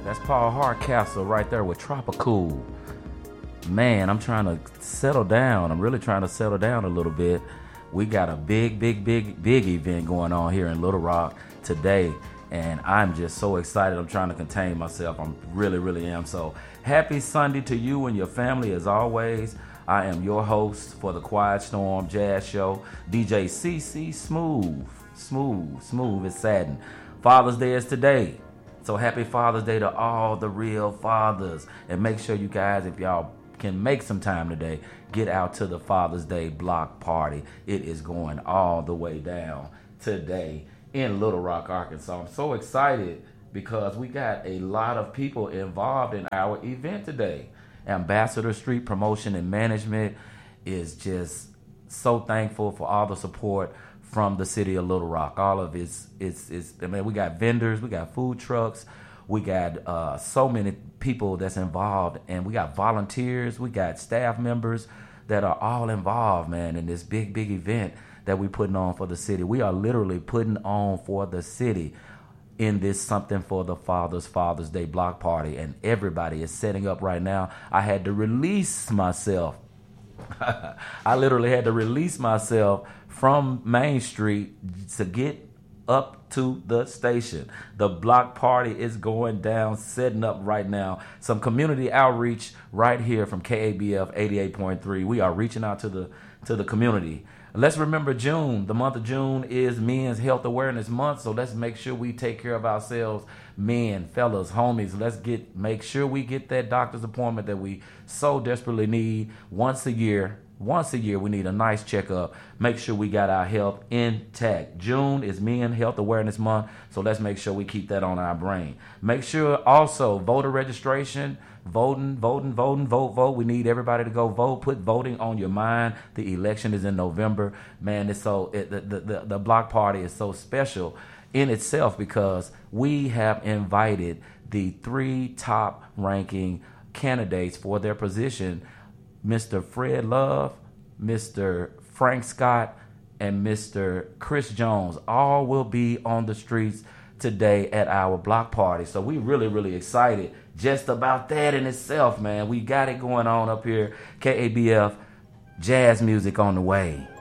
That's Paul Hardcastle right there with Tropicool. Man, I'm trying to settle down. I'm really trying to settle down a little bit. We got a big event going on here in Little Rock today, and I'm just so excited. I'm trying to contain myself. I'm really am. So happy Sunday to you and your family as always. I am your host for the Quiet Storm Jazz Show, DJ CC Smooth as satin. Father's Day is today. So happy Father's Day to all the real fathers. And make sure you guys, if y'all can make some time today, get out to the Father's Day block party. It is going all the way down today in Little Rock, Arkansas. I'm so excited because we got a lot of people involved in our event today. Ambassador Street Promotion and Management is just so thankful for all the support from the city of Little Rock. All of it's I mean, we got vendors, we got food trucks, we got so many people that's involved, and we got volunteers, we got staff members that are all involved, man, in this big event that we putting on for the city. We are literally putting on for the city in this Something for the Father's Day block party, and everybody is setting up right now. I had to release myself. I literally had to release myself from Main Street to get up to the station. The block party is going down, setting up right now. Some community outreach right here from KABF 88.3. We are reaching out to the community. Let's remember June. The month of June is Men's Health Awareness Month, so let's make sure we take care of ourselves. Men, fellas, homies, make sure we get that doctor's appointment that we so desperately need once a year. Once a year, we need a nice checkup. Make sure we got our health intact. June is Men's Health Awareness Month, so let's make sure we keep that on our brain. Make sure also voter registration, voting, vote. We need everybody to go vote. Put voting on your mind. The election is in November. Man, the block party is so special in itself because we have invited the 3 top ranking candidates for their position, Mr. Fred Love, Mr. Frank Scott, and Mr. Chris Jones. All will be on the streets today at our block party. So we really excited just about that in itself, man. We got it going on up here. KABF, jazz music on the way.